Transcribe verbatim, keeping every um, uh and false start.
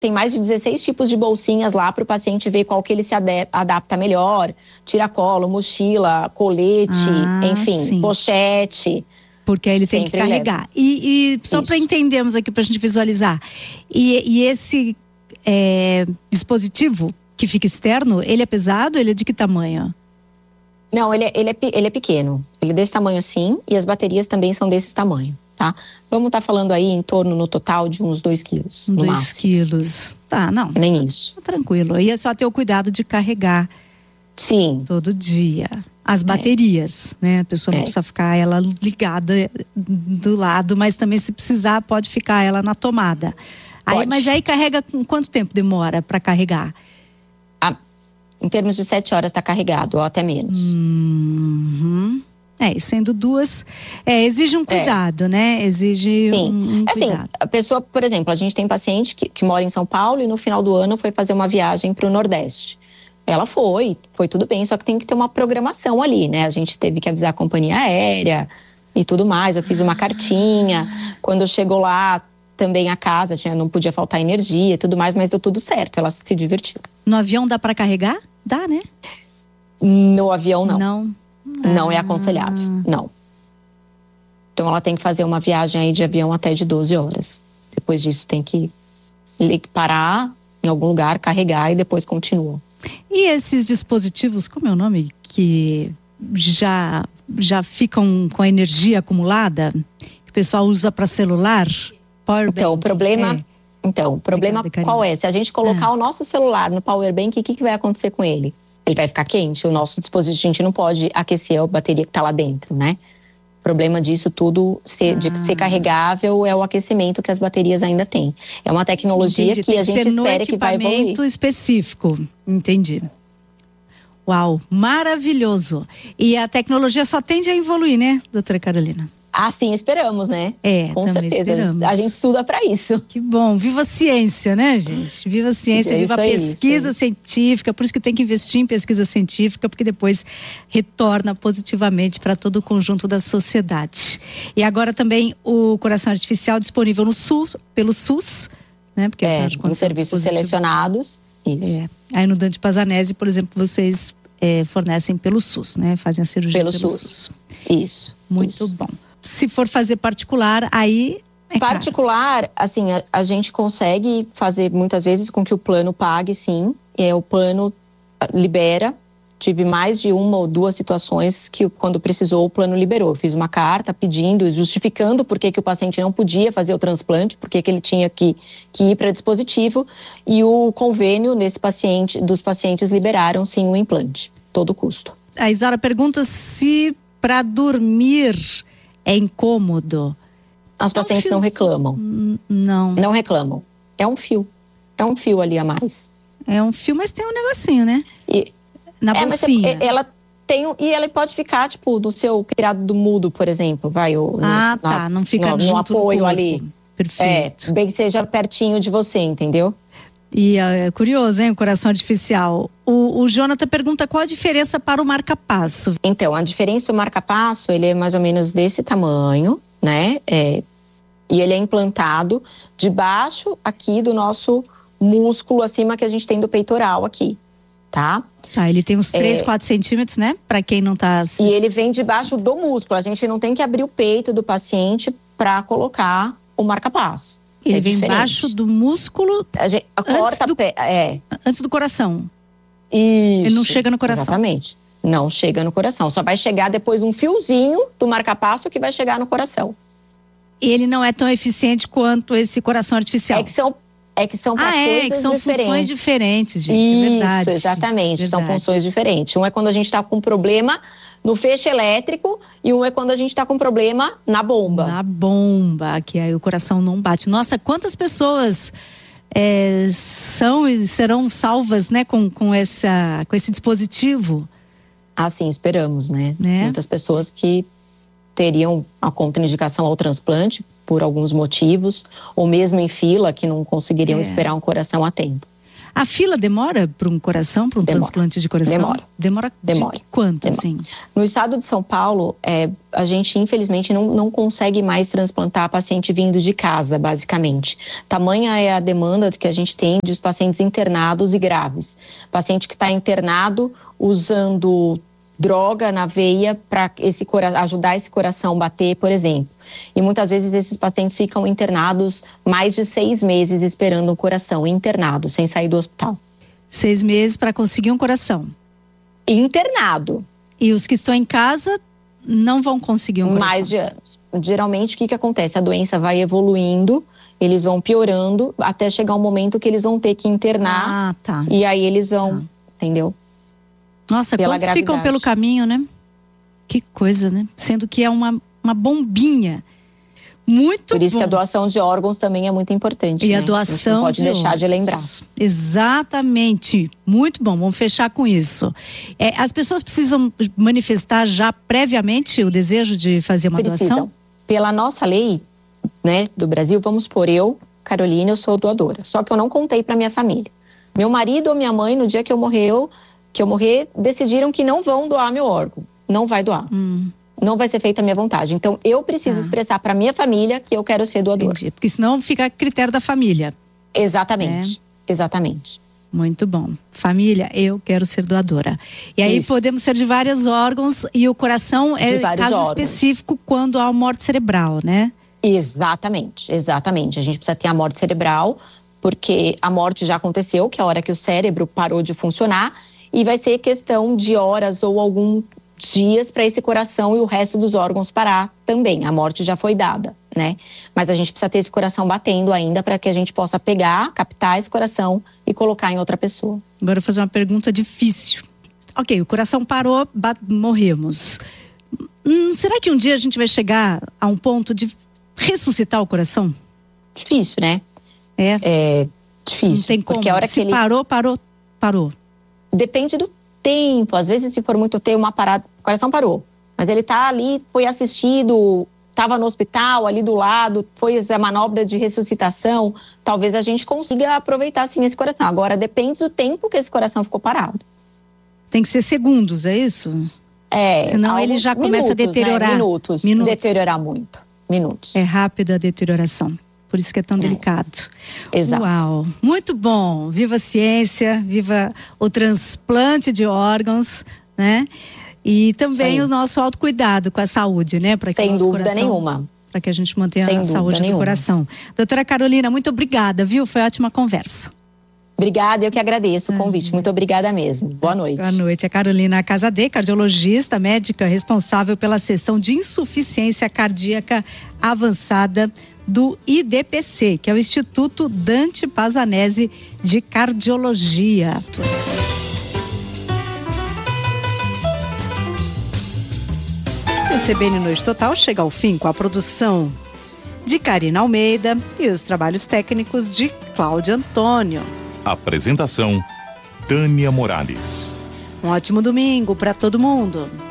tem mais de dezesseis tipos de bolsinhas lá para o paciente ver qual que ele se adapta melhor. Tiracolo, mochila, colete, ah, enfim, sim. pochete. Porque aí ele tem que carregar. E, e só para entendermos aqui, para a gente visualizar. E, e esse é, dispositivo que fica externo, ele é pesado? Ele é de que tamanho? Não, ele é, ele é, ele é pequeno. Ele é desse tamanho assim, e as baterias também são desse tamanho, tá? Vamos estar tá falando aí em torno, no total, de uns dois quilos. Dois quilos. Tá, não. Nem isso. Tá tranquilo. Aí é só ter o cuidado de carregar. Sim. Todo dia. As baterias, é. né? A pessoa não é. precisa ficar ela ligada do lado, mas também se precisar pode ficar ela na tomada. Aí, mas aí carrega, com quanto tempo demora para carregar? Ah, em termos de sete horas está carregado, ou até menos. Uhum. É, sendo duas, é, exige um cuidado, é. né? Exige Sim. um, um assim, cuidado. A pessoa, por exemplo, a gente tem paciente que, que mora em São Paulo e no final do ano foi fazer uma viagem para o Nordeste. Ela foi, foi tudo bem, só que tem que ter uma programação ali, né? A gente teve que avisar a companhia aérea e tudo mais. Eu fiz uma cartinha. Quando chegou lá, também a casa tinha, não podia faltar energia e tudo mais, mas deu tudo certo. Ela se divertiu. No avião dá para carregar? Dá, né? No avião, não. Não. Não ah. é aconselhável, não. Então ela tem que fazer uma viagem aí de avião até de doze horas. Depois disso tem que parar em algum lugar, carregar e depois continua. E esses dispositivos, como é o nome, que já, já ficam com a energia acumulada, que o pessoal usa para celular? Powerbank. Então, o problema, é. então, o problema Obrigada, qual é? Se a gente colocar ah. o nosso celular no powerbank, o que, que vai acontecer com ele? Ele vai ficar quente. O nosso dispositivo, a gente não pode aquecer a bateria que está lá dentro, né? O problema disso tudo, ser, ah. de ser carregável, é o aquecimento que as baterias ainda têm. É uma tecnologia Entendi. que a gente espera que vai evoluir. Tem equipamento específico. Entendi. Uau, maravilhoso. E a tecnologia só tende a evoluir, né, doutora Carolina? Ah, sim, esperamos, né? É, com também certeza. Esperamos. A gente estuda para isso. Que bom. Viva a ciência, né, gente? Viva a ciência, é viva a pesquisa aí, científica. Por isso que tem que investir em pesquisa científica, porque depois retorna positivamente para todo o conjunto da sociedade. E agora também o coração artificial disponível no SUS, pelo SUS, né? Porque é, em serviços selecionados. Isso. É. Aí no Dante Pazanese, por exemplo, vocês é, fornecem pelo SUS, né? Fazem a cirurgia pelo, pelo SUS. SUS. Isso. Muito isso. bom. Se for fazer particular, aí é particular, caro. assim, a, a gente consegue fazer muitas vezes com que o plano pague, sim. É, o plano libera. Tive mais de uma ou duas situações que, quando precisou, o plano liberou. Eu fiz uma carta pedindo, justificando por que que o paciente não podia fazer o transplante, por que que ele tinha que, que ir para dispositivo, e o convênio nesse paciente, dos pacientes liberaram, sim, o implante, todo o custo. A Isaura pergunta se para dormir é incômodo. As pacientes não reclamam. Não. Não reclamam. É um fio. É um fio ali a mais. É um fio, mas tem um negocinho, né? E, Na é, bolsinha. Mas ela tem um, e ela pode ficar, tipo, no seu criado do mudo, por exemplo, vai. Ou, ah, no, tá. Na, não fica no, junto no apoio no ali. Perfeito. É, bem que seja pertinho de você, entendeu? E é curioso, hein, o coração artificial. O, o Jonathan pergunta qual a diferença para o marca-passo. Então, a diferença do marca-passo, ele é mais ou menos desse tamanho, né? É, e ele é implantado debaixo aqui do nosso músculo acima que a gente tem do peitoral aqui, tá? Tá, ele tem uns três, quatro centímetros, né? Para quem não tá assistindo. E ele vem debaixo do músculo. A gente não tem que abrir o peito do paciente para colocar o marca-passo. Ele é vem diferente. embaixo do músculo a gente, a antes, corta do, pé, é. antes do coração. Isso. Ele não chega no coração. Exatamente. Não chega no coração. Só vai chegar depois um fiozinho do marca-passo que vai chegar no coração. Ele não é tão eficiente quanto esse coração artificial. É que são, é que são para ah, coisas é, que são diferentes. funções diferentes, gente. Isso, é verdade. exatamente. Verdade. São funções diferentes. Um é quando a gente está com um problema no feixe elétrico e um é quando a gente está com problema na bomba. Na bomba, que aí o coração não bate. Nossa, quantas pessoas é, são e serão salvas, né, com, com, essa, com esse dispositivo? Ah, sim, esperamos, né? né? Muitas pessoas que teriam a contraindicação ao transplante por alguns motivos, ou mesmo em fila, que não conseguiriam é. esperar um coração a tempo. A fila demora para um coração, para um demora. transplante de coração? Demora. Demora, demora. De quanto, demora. assim? No estado de São Paulo, é, a gente infelizmente não, não consegue mais transplantar paciente vindo de casa, basicamente. Tamanha é a demanda que a gente tem dos pacientes internados e graves. Paciente que está internado usando droga na veia para esse ajudar esse coração bater, por exemplo. E muitas vezes esses pacientes ficam internados mais de seis meses esperando um coração, internado, sem sair do hospital. Seis meses para conseguir um coração? Internado. E os que estão em casa não vão conseguir um coração? Mais de anos. Geralmente o que que acontece? A doença vai evoluindo, eles vão piorando, até chegar um momento que eles vão ter que internar. Ah, tá. E aí eles vão, tá. entendeu? Nossa, Pela quantos gravidade. ficam pelo caminho, né? Que coisa, né? Sendo que é uma, uma bombinha. Muito Por isso bom. que a doação de órgãos também é muito importante. E né? a doação a gente não pode de deixar órgãos. de lembrar. Exatamente. Muito bom, vamos fechar com isso. É, as pessoas precisam manifestar já previamente o desejo de fazer uma Precisam. doação? Pela nossa lei, né, do Brasil, vamos por eu, Carolina, eu sou doadora. Só que eu não contei para minha família. Meu marido ou minha mãe, no dia que eu morrer, que eu morrer, decidiram que não vão doar meu órgão. Não vai doar. Hum. Não vai ser feita a minha vontade. Então, eu preciso ah. expressar para minha família que eu quero ser doadora. Entendi. Porque senão fica a critério da família. Exatamente. É. Exatamente. Muito bom. Família, eu quero ser doadora. E aí Isso. podemos ser de vários órgãos e o coração é caso órgãos. específico quando há morte cerebral, né? Exatamente, exatamente. A gente precisa ter a morte cerebral, porque a morte já aconteceu, que é a hora que o cérebro parou de funcionar, e vai ser questão de horas ou algum dias para esse coração e o resto dos órgãos parar também. A morte já foi dada, né? Mas a gente precisa ter esse coração batendo ainda para que a gente possa pegar, captar esse coração e colocar em outra pessoa. Agora eu vou fazer uma pergunta difícil. Ok, o coração parou, morremos. Hum, será que um dia a gente vai chegar a um ponto de ressuscitar o coração? Difícil, né? É. É difícil. Não tem como. Porque a hora Se que ele... parou, parou, parou. Depende do tempo. Às vezes, se for muito tempo, uma parada, o coração parou. Mas ele tá ali, foi assistido, estava no hospital, ali do lado, foi a manobra de ressuscitação. Talvez a gente consiga aproveitar, sim, esse coração. Agora, depende do tempo que esse coração ficou parado. Tem que ser segundos, é isso? É. Senão ele já começa minutos, a deteriorar. Né? Minutos. Minutos. Deteriorar muito. Minutos. É rápido a deterioração. Por isso que é tão é. delicado. Exato. Uau, muito bom. Viva a ciência, viva o transplante de órgãos, né? E também Sim. o nosso autocuidado com a saúde, né? Para que Sem nosso dúvida coração, nenhuma. Para que a gente mantenha Sem a saúde nenhuma. do coração. Doutora Carolina, muito obrigada, viu? Foi ótima conversa. Obrigada, eu que agradeço o convite. Muito obrigada mesmo. Boa noite. Boa noite. A Carolina Casadei, cardiologista, médica responsável pela seção de insuficiência cardíaca avançada do I D P C, que é o Instituto Dante Pazanese de Cardiologia. O C B N Noite Total chega ao fim com a produção de Karina Almeida e os trabalhos técnicos de Cláudio Antônio. Apresentação: Tânia Morales. Um ótimo domingo para todo mundo.